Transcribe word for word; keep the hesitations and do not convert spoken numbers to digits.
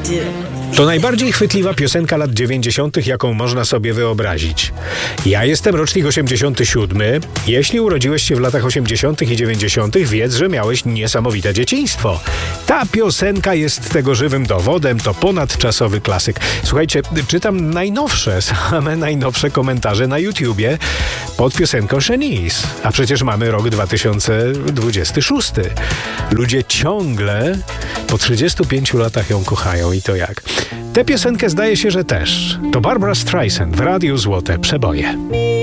To najbardziej chwytliwa piosenka lat dziewięćdziesiątych, jaką można sobie wyobrazić. Ja jestem rocznik osiemdziesiąty siódmy. Jeśli urodziłeś się w latach osiemdziesiątych i dziewięćdziesiątych, wiedz, że miałeś niesamowite dzieciństwo. Ta piosenka jest tego żywym dowodem, to ponadczasowy klasyk. Słuchajcie, czytam najnowsze, same najnowsze komentarze na YouTubie pod piosenką Shanice. A przecież mamy rok dwa tysiące dwudziesty szósty. Ludzie ciągle po trzydziestu pięciu latach ją kochają i to jak? Tę piosenkę zdaje się, że też. To Barbra Streisand w Radiu Złote Przeboje.